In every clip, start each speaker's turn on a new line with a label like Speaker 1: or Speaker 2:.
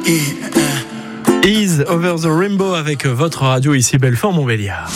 Speaker 1: Is Over the Rainbow avec votre radio ici Belfort-Montbéliard.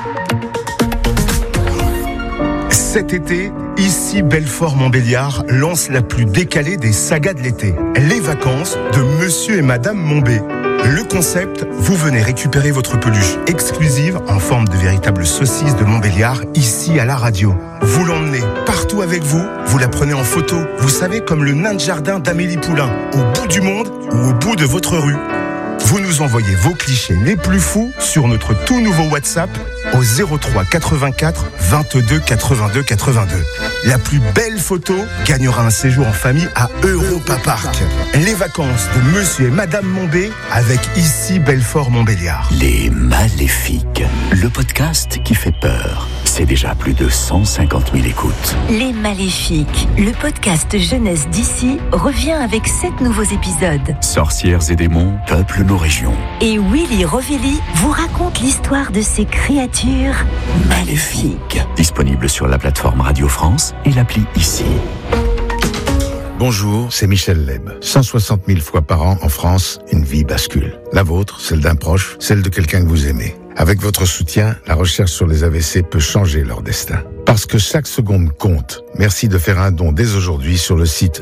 Speaker 2: Cet été, ici Belfort-Montbéliard lance la plus décalée des sagas de l'été. Les vacances de Monsieur et Madame Montbé. Le concept, vous venez récupérer votre peluche exclusive en forme de véritable saucisse de Montbéliard ici à la radio. Vous l'emmenez partout avec vous, vous la prenez en photo, vous savez, comme le nain de jardin d'Amélie Poulain, au bout du monde ou au bout de votre rue. Vous nous envoyez vos clichés les plus fous sur notre tout nouveau WhatsApp au 03 84 22 82 82. La plus belle photo gagnera un séjour en famille à Europa Park. Les vacances de Monsieur et Madame Montbé avec ici Belfort-Montbéliard.
Speaker 3: Les Maléfiques, le podcast qui fait peur. C'est déjà plus de 150 000 écoutes.
Speaker 4: Les Maléfiques, le podcast jeunesse d'ici, revient avec 7 nouveaux épisodes.
Speaker 3: Sorcières et démons peuplent nos régions.
Speaker 4: Et Willy Rovelli vous raconte l'histoire de ces créatures maléfiques.
Speaker 3: Disponible sur la plateforme Radio France et l'appli Ici.
Speaker 5: Bonjour, c'est Michel Leb. 160 000 fois par an en France, une vie bascule. La vôtre, celle d'un proche, celle de quelqu'un que vous aimez. Avec votre soutien, la recherche sur les AVC peut changer leur destin. Parce que chaque seconde compte. Merci de faire un don dès aujourd'hui sur le site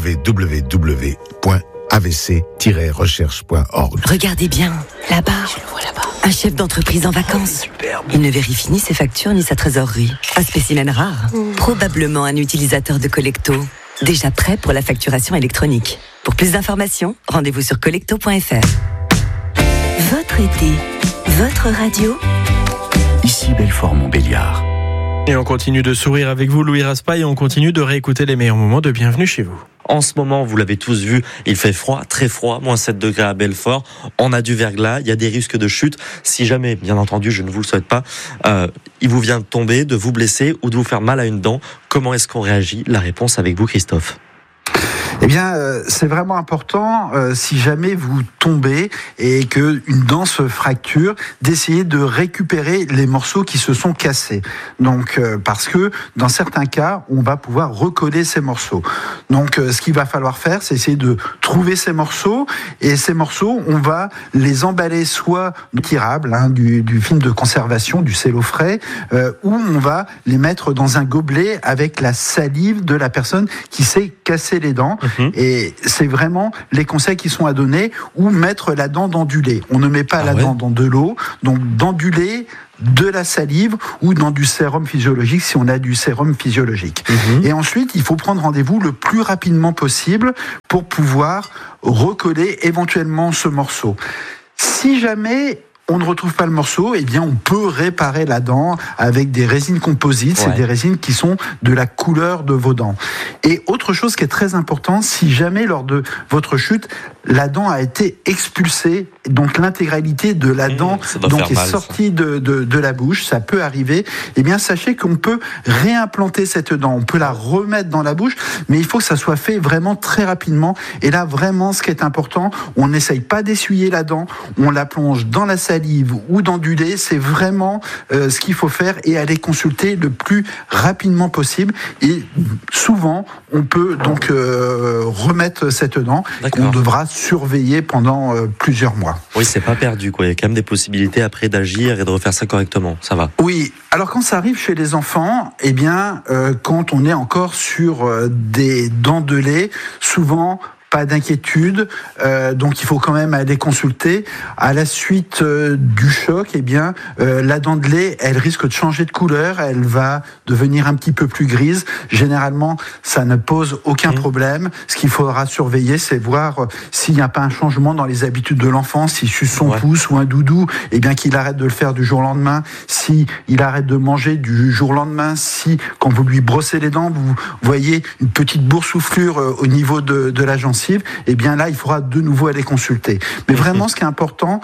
Speaker 5: www.avc-recherche.org.
Speaker 6: Regardez bien, là-bas. Je le vois là-bas. Un chef d'entreprise en vacances.
Speaker 3: Superbe.
Speaker 6: Il ne vérifie ni ses factures ni sa trésorerie. Un spécimen rare. Probablement un utilisateur de Collecto. Déjà prêt pour la facturation électronique. Pour plus d'informations, rendez-vous sur collecto.fr.
Speaker 4: Votre été, votre radio.
Speaker 3: Ici Belfort-Montbéliard.
Speaker 1: Et on continue de sourire avec vous, Louis Raspail, et on continue de réécouter les meilleurs moments de Bienvenue chez vous.
Speaker 7: En ce moment, vous l'avez tous vu, il fait froid, très froid, moins 7 degrés à Belfort. On a du verglas, il y a des risques de chute. Si jamais, bien entendu, je ne vous le souhaite pas, il vous vient de tomber, de vous blesser ou de vous faire mal à une dent, comment est-ce qu'on réagit? La réponse avec vous, Christophe.
Speaker 8: Eh bien, c'est vraiment important, si jamais vous tombez et que une dent se fracture, d'essayer de récupérer les morceaux qui se sont cassés. Donc, parce que dans certains cas, on va pouvoir recoller ces morceaux. Donc, ce qu'il va falloir faire, c'est essayer de trouver ces morceaux. Et ces morceaux, on va les emballer soit tirables, du film de conservation, du cello frais, ou on va les mettre dans un gobelet avec la salive de la personne qui s'est cassé les dents. Et c'est vraiment les conseils qui sont à donner, ou mettre la dent dans du lait. On ne met pas dent dans de l'eau, donc dans du lait, de la salive ou dans du sérum physiologique si on a du sérum physiologique. Et ensuite, il faut prendre rendez-vous le plus rapidement possible pour pouvoir recoller éventuellement ce morceau. Si jamais on ne retrouve pas le morceau, eh bien, on peut réparer la dent avec des résines composites. C'est des résines qui sont de la couleur de vos dents. Et autre chose qui est très important, si jamais lors de votre chute, la dent a été expulsée, donc l'intégralité de la dent donc est sortie de la bouche, ça peut arriver, eh bien, sachez qu'on peut réimplanter cette dent. On peut la remettre dans la bouche, mais il faut que ça soit fait vraiment très rapidement. Et là, vraiment, ce qui est important, on n'essaye pas d'essuyer la dent, on la plonge dans la salive ou dans du lait, c'est vraiment ce qu'il faut faire, et aller consulter le plus rapidement possible. Et souvent, on peut donc remettre cette dent qu'on devra surveiller pendant plusieurs mois.
Speaker 7: Oui, c'est pas perdu, quoi. Il y a quand même des possibilités après d'agir et de refaire ça correctement. Ça va.
Speaker 8: Oui. Alors quand ça arrive chez les enfants, eh bien, quand on est encore sur des dents de lait, souvent, pas d'inquiétude, donc il faut quand même aller consulter. À la suite du choc, eh bien, la dent de lait, elle risque de changer de couleur, elle va devenir un petit peu plus grise. Généralement, ça ne pose aucun problème. Ce qu'il faudra surveiller, c'est voir s'il n'y a pas un changement dans les habitudes de l'enfant, s'il suce son pouce ou un doudou, eh bien qu'il arrête de le faire du jour au lendemain, s'il arrête de manger du jour au lendemain, si quand vous lui brossez les dents, vous voyez une petite boursouflure au niveau de la gencive, eh bien là, il faudra de nouveau aller consulter. Mais vraiment, ce qui est important,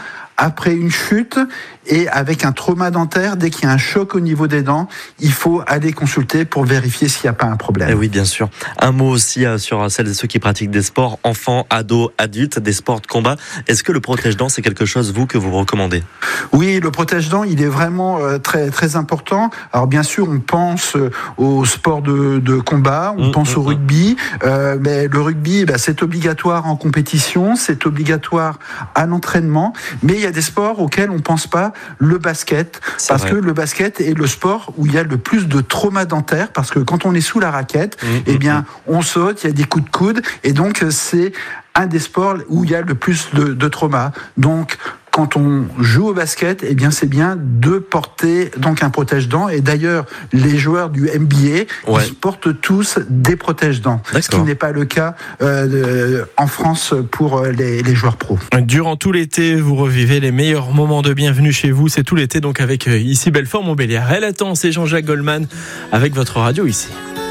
Speaker 8: après une chute et avec un trauma dentaire, dès qu'il y a un choc au niveau des dents, il faut aller consulter pour vérifier s'il n'y a pas un problème.
Speaker 7: Et oui, bien sûr. Un mot aussi sur celles et ceux qui pratiquent des sports, enfants, ados, adultes, des sports de combat. Est-ce que le protège-dents, c'est quelque chose, vous, que vous recommandez ?
Speaker 8: Oui, le protège-dents, il est vraiment très, très important. Alors, bien sûr, on pense au sport de combat, on pense au rugby, mais le rugby, c'est obligatoire en compétition, c'est obligatoire à l'entraînement, mais il y a des sports auxquels on ne pense pas, le basket, parce que le basket est le sport où il y a le plus de trauma dentaire, parce que quand on est sous la raquette, on saute, il y a des coups de coude, et donc c'est un des sports où il y a le plus de trauma. Donc, quand on joue au basket, c'est bien de porter donc un protège-dents. Et d'ailleurs, les joueurs du NBA, ils portent tous des protège-dents. Ce qui n'est pas le cas en France pour les joueurs pros.
Speaker 1: Durant tout l'été, vous revivez les meilleurs moments de Bienvenue chez vous. C'est tout l'été donc avec ici Belfort Montbéliard. Elle attend, c'est Jean-Jacques Goldman avec votre radio ici.